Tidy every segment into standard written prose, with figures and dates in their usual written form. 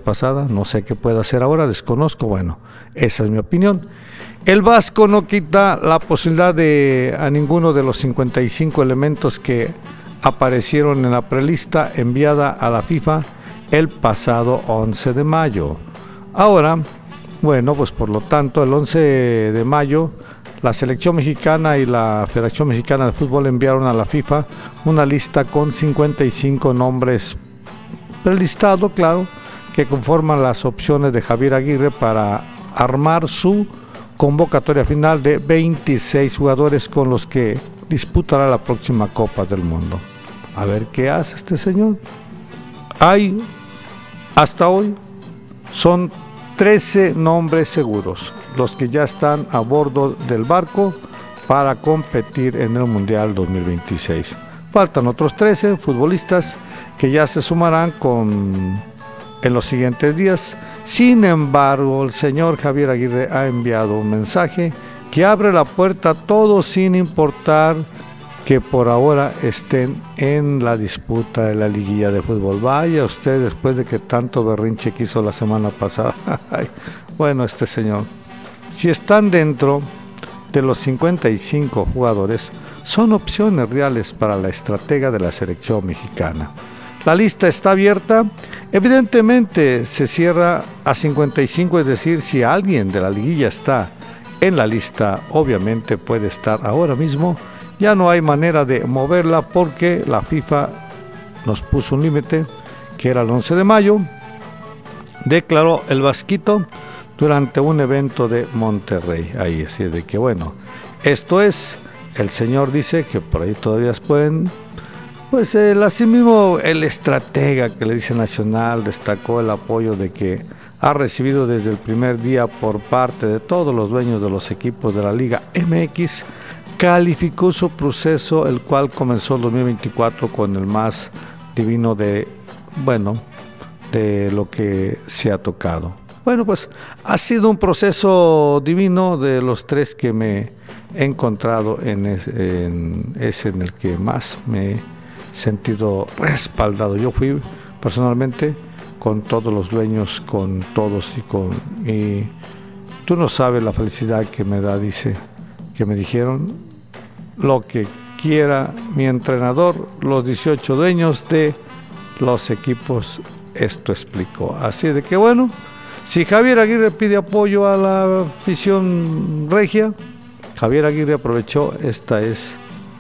pasada, no sé qué puede hacer ahora, desconozco, bueno, esa es mi opinión. El Vasco no quita la posibilidad a ninguno de los 55 elementos que aparecieron en la prelista enviada a la FIFA el pasado 11 de mayo. Ahora, bueno, pues por lo tanto, el 11 de mayo, la selección mexicana y la Federación Mexicana de Fútbol enviaron a la FIFA una lista con 55 nombres prelistado, claro, que conforman las opciones de Javier Aguirre para armar su convocatoria final de 26 jugadores con los que disputará la próxima Copa del Mundo. A ver qué hace este señor. Hay, hasta hoy, son 13 nombres seguros, los que ya están a bordo del barco para competir en el Mundial 2026. Faltan otros 13 futbolistas que ya se sumarán en los siguientes días. Sin embargo, el señor Javier Aguirre ha enviado un mensaje que abre la puerta a todos sin importar que por ahora estén en la disputa de la liguilla de fútbol. Vaya usted, después de que tanto berrinche que hizo la semana pasada. Bueno, este señor, si están dentro de los 55 jugadores, son opciones reales para la estratega de la selección mexicana. La lista está abierta, evidentemente se cierra a 55, es decir, si alguien de la liguilla está en la lista, obviamente puede estar ahora mismo. Ya no hay manera de moverla porque la FIFA nos puso un límite, que era el 11 de mayo, declaró el Vasquito durante un evento de Monterrey. Ahí, así de que bueno, esto es, el señor dice que por ahí todavía pueden, pues así mismo el estratega que le dice Nacional destacó el apoyo de que ha recibido desde el primer día por parte de todos los dueños de los equipos de la Liga MX. Calificó su proceso, el cual comenzó el 2024 con el más divino de lo que se ha tocado. Bueno, pues ha sido un proceso divino de los tres que me he encontrado en el que más me he sentido respaldado. Yo fui personalmente con todos los dueños, con todos y tú no sabes la felicidad que me da, dice, que me dijeron lo que quiera mi entrenador, los 18 dueños de los equipos, esto explicó. Así de que bueno, si Javier Aguirre pide apoyo a la afición regia, Javier Aguirre aprovechó, esta es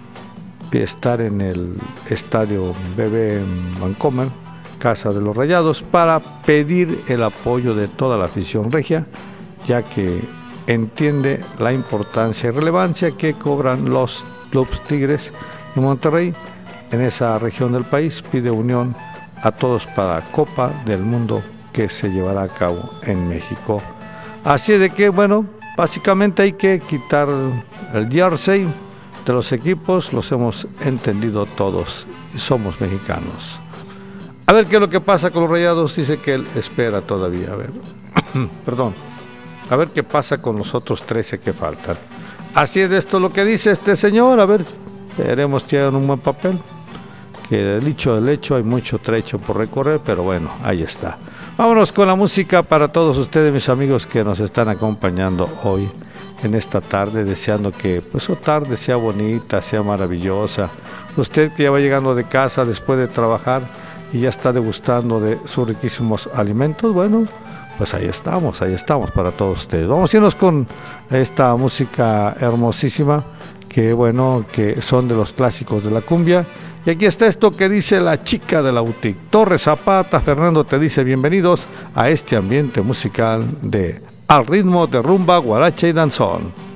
estar en el estadio BB Vancomer, Casa de los Rayados, para pedir el apoyo de toda la afición regia, ya que entiende la importancia y relevancia que cobran los clubes Tigres y Monterrey en esa región del país. Pide unión a todos para la Copa del Mundo que se llevará a cabo en México. Así de que bueno, básicamente hay que quitar el jersey de los equipos, los hemos entendido todos y somos mexicanos. A ver qué es lo que pasa con los Rayados, dice que él espera todavía, a ver, perdón. A ver qué pasa con los otros 13 que faltan. Así es esto lo que dice este señor. A ver, veremos que hagan un buen papel. Que del dicho al hecho hay mucho trecho por recorrer, pero bueno, ahí está. Vámonos con la música para todos ustedes, mis amigos que nos están acompañando hoy en esta tarde, deseando que pues su tarde sea bonita, sea maravillosa. Usted que ya va llegando de casa después de trabajar y ya está degustando de sus riquísimos alimentos, bueno, pues ahí estamos para todos ustedes. Vamos a irnos con esta música hermosísima, que bueno, que son de los clásicos de la cumbia. Y aquí está esto que dice la chica de la boutique. Torres Zapata, Fernando te dice bienvenidos a este ambiente musical de Al ritmo de rumba, guaracha y danzón.